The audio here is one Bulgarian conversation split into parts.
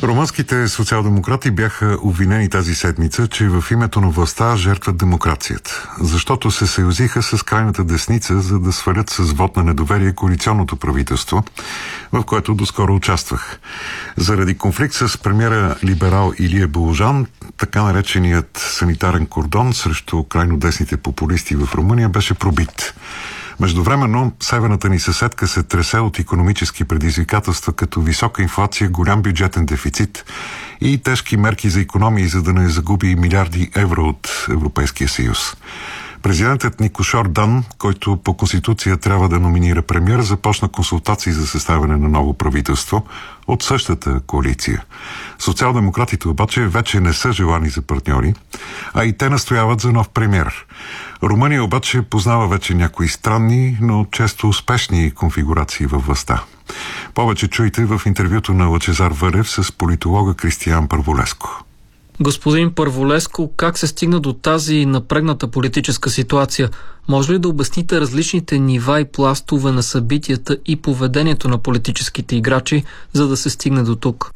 Румънските социал-демократи бяха обвинени тази седмица, че в името на властта жертват демокрацията, защото се съюзиха с крайната десница, за да свалят с вот на недоверие коалиционното правителство, в което доскоро участвах. Заради конфликт с премиера либерал Илия Боложан, така нареченият санитарен кордон срещу крайно десните популисти в Румъния беше пробит. Междувременно, северната ни съседка се тресе от икономически предизвикателства, като висока инфлация, голям бюджетен дефицит и тежки мерки за икономии, за да не загуби милиарди евро от Европейския съюз. Президентът Никошор Дан, който по Конституция трябва да номинира премиер, започна консултации за съставяне на ново правителство от същата коалиция. Социал-демократите обаче вече не са желани за партньори, а и те настояват за нов премиер. Румъния обаче познава вече някои странни, но често успешни конфигурации във властта. Повече чуйте в интервюто на Лъчезар Върев с политолога Кристиян Първолеско. Господин Първолеско, как се стигна до тази напрегната политическа ситуация? Може ли да обясните различните нива и пластове на събитията и поведението на политическите играчи, за да се стигне до тук?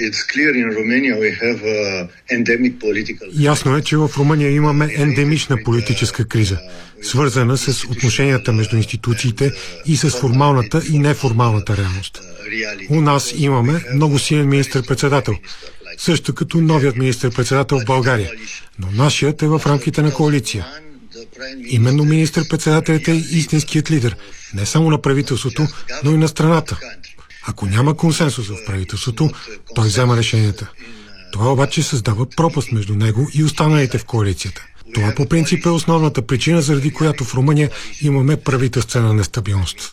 Ясно е, че в Румъния имаме ендемична политическа криза, свързана с отношенията между институциите и с формалната и неформалната реалност. У нас имаме много силен министър-председател, също като новият министър-председател в България, но нашият е в рамките на коалиция. Именно министър-председателят е истинският лидер, не само на правителството, но и на страната. Ако няма консенсус в правителството, той взема решенията. Това обаче създава пропаст между него и останалите в коалицията. Това по принцип е основната причина, заради която в Румъния имаме правителствена нестабилност.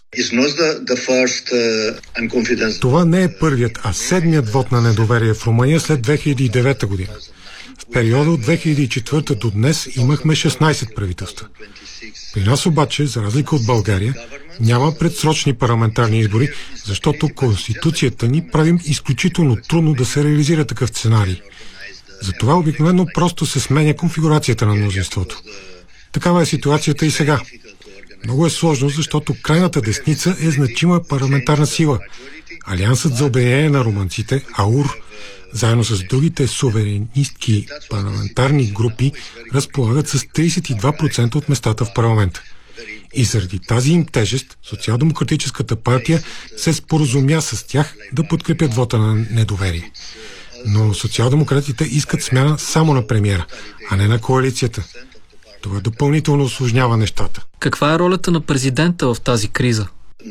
Това не е първият, а седмият вод на недоверие в Румъния след 2009 година. В периода от 2004 до днес имахме 16 правителства. При нас обаче, за разлика от България, няма предсрочни парламентарни избори, защото Конституцията ни прави изключително трудно да се реализира такъв сценарий. Затова обикновено просто се сменя конфигурацията на мнозинството. Такава е ситуацията и сега. Много е сложно, защото крайната десница е значима парламентарна сила. Алиансът за обединение на румънците, АУР, заедно с другите суверенистки парламентарни групи, разполагат с 32% от местата в парламента. И заради тази им тежест, Социал-демократическата партия се споразумя с тях да подкрепят вота на недоверие. Но социал-демократите искат смяна само на премиера, а не на коалицията. Това допълнително усложнява нещата. Каква е ролята на президента в тази криза?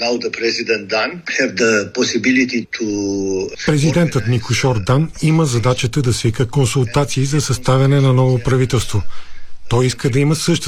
Президентът Никошор Дан има задачата да свика консултации за съставяне на ново правителство. Той иска да има същата